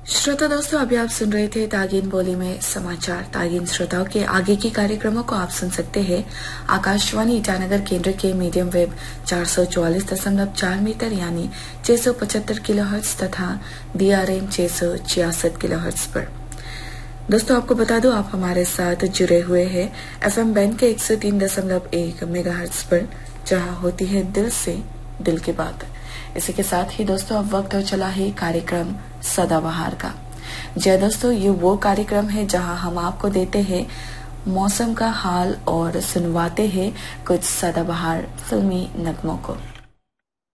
श्रोता दोस्तों, अभी आप सुन रहे थे तागीन बोली में समाचार। तागीन श्रोताओं के आगे की कार्यक्रमों को आप सुन सकते हैं आकाशवाणी ईटानगर केंद्र के मीडियम वेव 444.4 मीटर यानी 675 किलोहर्ट्ज तथा DRM 666 किलोहर्ट्ज पर। दोस्तों, आपको बता दूं, आप हमारे साथ जुड़े हुए हैं FM बैंड के 103.1 मेगाहर्ट्ज पर, जहां होती है दिल से दिल की बात। इसी के साथ ही दोस्तों अब वक्त हो चला है कार्यक्रम सदाबहार का। जी दोस्तों, ये वो कार्यक्रम है जहां हम आपको देते हैं मौसम का हाल और सुनवाते हैं कुछ सदाबहार फिल्मी नगमों को।